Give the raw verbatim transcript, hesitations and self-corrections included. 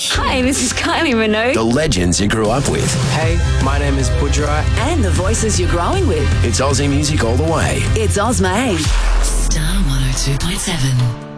Hi, this is Kylie Minogue. The legends you grew up with. Hey, my name is Budrai. And the voices you're growing with. It's Aussie music all the way. It's Ozma. Star one oh two point seven.